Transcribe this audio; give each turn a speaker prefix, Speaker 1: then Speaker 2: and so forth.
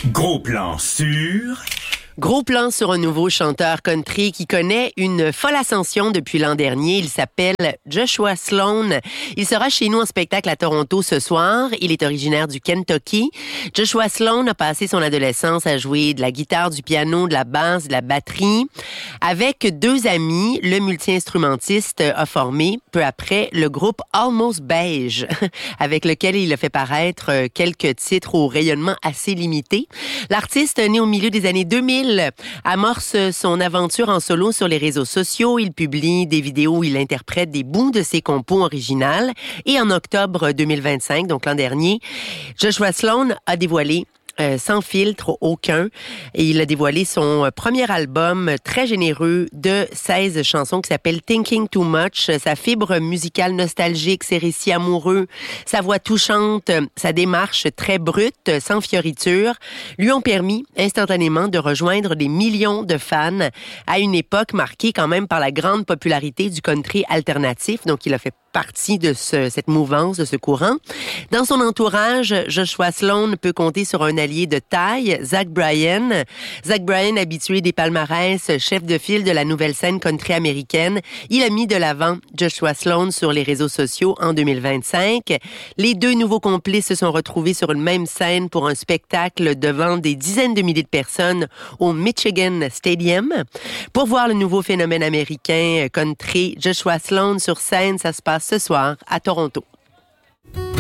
Speaker 1: Gros plan sur...
Speaker 2: Gros plan sur un nouveau chanteur country qui connaît une folle ascension depuis l'an dernier. Il s'appelle Joshua Sloan. Il sera chez nous en spectacle à Toronto ce soir. Il est originaire du Kentucky. Joshua Sloan a passé son adolescence à jouer de la guitare, du piano, de la basse, de la batterie. Avec deux amis, le multi-instrumentiste a formé peu après le groupe Almost Beige, avec lequel il a fait paraître quelques titres au rayonnement assez limité. L'artiste, né au milieu des années 2000, amorce son aventure en solo sur les réseaux sociaux. Il publie des vidéos où il interprète des bouts de ses compos originales. Et en octobre 2025, donc l'an dernier, Joshua Sloan a dévoilé sans filtre aucun. Et il a dévoilé son premier album très généreux de 16 chansons qui s'appelle Thinking Too Much. Sa fibre musicale nostalgique, ses récits amoureux, sa voix touchante, sa démarche très brute, sans fioriture, lui ont permis instantanément de rejoindre des millions de fans à une époque marquée quand même par la grande popularité du country alternatif. Donc, il a fait partie de cette mouvance, de ce courant. Dans son entourage, Joshua Sloan peut compter sur un allié de taille, Zach Bryan. Zach Bryan, habitué des palmarès, chef de file de la nouvelle scène country américaine, il a mis de l'avant Joshua Sloan sur les réseaux sociaux en 2025. Les deux nouveaux complices se sont retrouvés sur une même scène pour un spectacle devant des dizaines de milliers de personnes au Michigan Stadium. Pour voir le nouveau phénomène américain country, Joshua Sloan sur scène, ça se passe ce soir à Toronto.